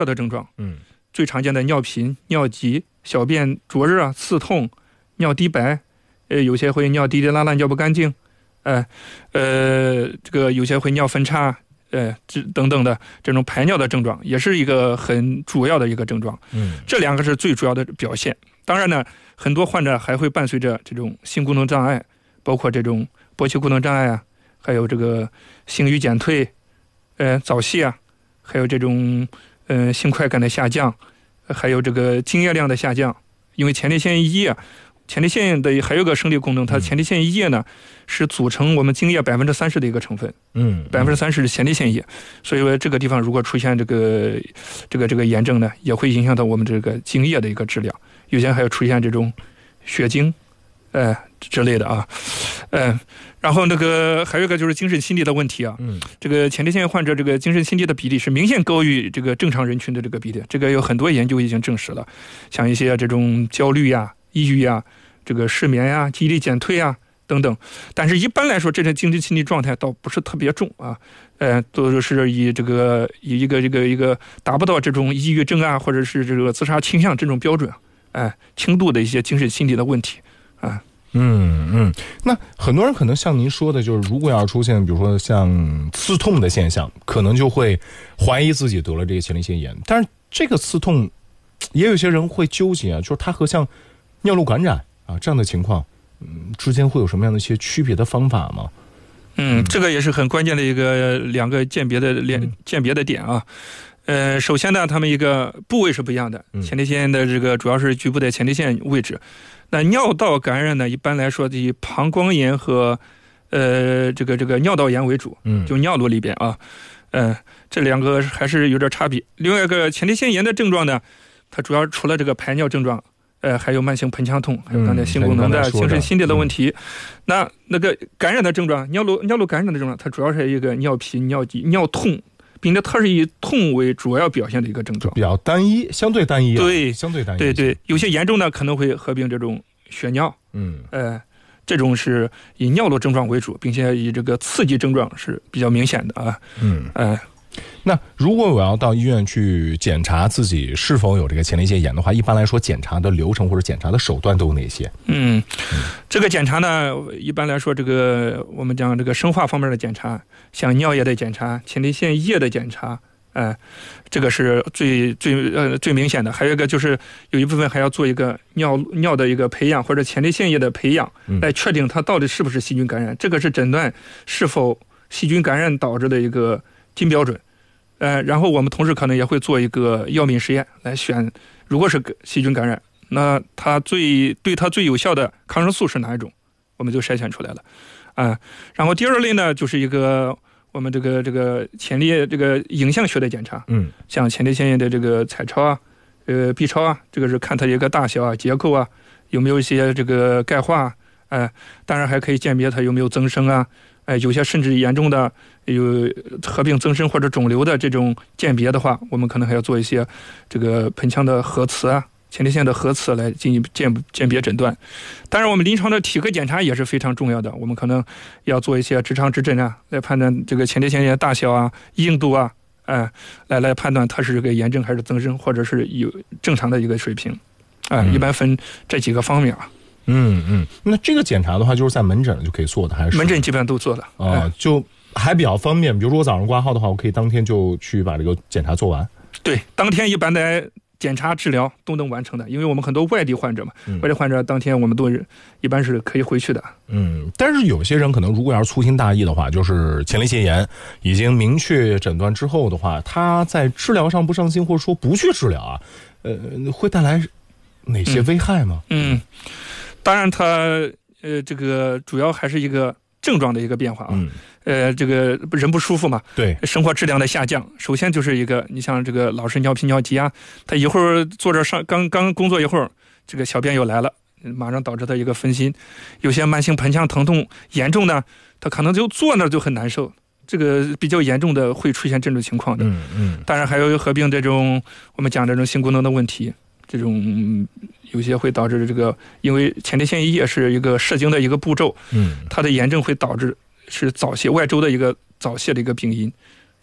的症状。最常见的尿频、尿急、小便灼热啊、刺痛、尿滴白，有些会尿滴滴拉拉、尿不干净，这个有些会尿分叉，等等的这种排尿的症状，也是一个很主要的一个症状。这两个是最主要的表现。当然呢，很多患者还会伴随着这种性功能障碍，包括这种勃起功能障碍啊，还有这个性欲减退，早泄啊，还有这种性快感的下降，还有这个精液量的下降。因为前列腺液，前列腺的还有个生理功能，它前列腺液呢是组成我们精液30%的一个成分，30%是前列腺液，所以说这个地方如果出现这个炎症呢，也会影响到我们这个精液的一个质量，有些还有出现这种血精，之类的啊，然后还有一个就是精神心理的问题啊，这个前列腺患者这个精神心理的比例是明显高于这个正常人群的这个比例，这个有很多研究已经证实了，像一些这种焦虑呀、抑郁呀、这个失眠呀、记忆力减退呀等等，但是一般来说，这种精神心理状态倒不是特别重啊，都是以一个达不到这种抑郁症啊，或者是这个自杀倾向这种标准，轻度的一些精神心理的问题啊。 那很多人可能像您说的，就是如果要出现比如说像刺痛的现象，可能就会怀疑自己得了这个前列腺炎。但是这个刺痛也有些人会纠结啊，就是它和像尿路感染啊这样的情况之间会有什么样的一些区别的方法吗？ 这个也是很关键的两个鉴别的点啊。首先呢，他们一个部位是不一样的，前列腺的这个主要是局部的前列腺位置。那尿道感染呢，一般来说以膀胱炎和这个尿道炎为主，就尿路里边啊，这两个还是有点差别。另外一个前列腺炎的症状呢，它主要除了这个排尿症状，还有慢性盆腔痛，还有刚才性功能的、精神心理的问题。那个感染的症状，尿路感染的症状，它主要是一个尿频、尿急、尿痛。并且它是以痛为主要表现的一个症状， 比较单一，相对单一， 对， 相对单一， 对，有些严重的可能会合并这种血尿，这种是以尿路症状为主，并且以这个刺激症状是比较明显的啊， 那如果我要到医院去检查自己是否有这个前列腺炎的话，一般来说检查的流程或者检查的手段都有哪些？ 这个检查呢，一般来说这个我们讲这个生化方面的检查，像尿液的检查、前列腺液的检查，这个是最明显的。还有一个就是有一部分还要做一个尿的一个培养或者前列腺液的培养，来确定它到底是不是细菌感染。这个是诊断是否细菌感染导致的一个金标准。然后我们同时可能也会做一个药品实验来选，如果是细菌感染，那对它最有效的抗生素是哪一种，我们就筛选出来了，然后第二类呢，就是一个我们这个前列这个影像学的检查，像前列腺液的这个彩超啊、B 超啊，这个是看它一个大小啊、结构啊，有没有一些这个钙化，当然还可以鉴别它有没有增生啊。有些甚至严重的有合并增生或者肿瘤的这种鉴别的话，我们可能还要做一些这个盆腔的核磁啊、前列腺的核磁来进行鉴别诊断。当然，我们临床的体格检查也是非常重要的，我们可能要做一些直肠直诊啊，来判断这个前列腺液大小啊、硬度啊，来判断它是这个炎症还是增生，或者是有正常的一个水平，一般分这几个方面啊。 那这个检查的话，就是在门诊就可以做的，还是门诊基本上都做了就还比较方便。比如说我早上挂号的话，我可以当天就去把这个检查做完。 对，当天一般的检查治疗都能完成的，因为我们很多外地患者嘛，外地患者当天我们都一般是可以回去的。 但是有些人可能如果要是粗心大意的话，就是前列腺炎已经明确诊断之后的话，他在治疗上不上心，或者说不去治疗会带来哪些危害吗？ 当然它这个主要还是一个症状的一个变化啊，这个人不舒服嘛， 对， 生活质量的下降，首先就是一个，你像这个老是尿频尿急啊，他一会儿坐这刚工作一会儿，这个小便又来了，马上导致他一个分心。有些慢性盆腔疼痛严重呢，他可能就坐那就很难受，这个比较严重的会出现这种情况的。当然还有合并这种我们讲这种性功能的问题，这种有些会导致这个，因为前列腺液是一个射精的一个步骤，它的炎症会导致是早泄，外周的一个早泄的一个病因，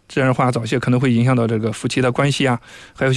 自然化早泄可能会影响到这个夫妻的关系啊，还有